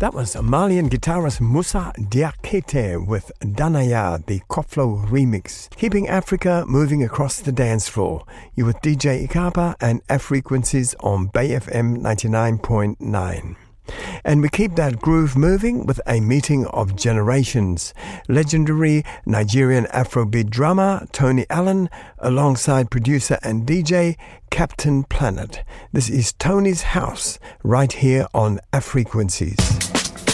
That was Malian guitarist Moussa Diakité with Danaya, the Kopflo remix. Keeping Africa moving across the dance floor. You with DJ Ikapa and F-Frequencies on Bay FM 99.9. And we keep that groove moving with a meeting of generations. Legendary Nigerian Afrobeat drummer Tony Allen alongside producer and DJ Captain Planet. This is Tony's House right here on F-Frequencies.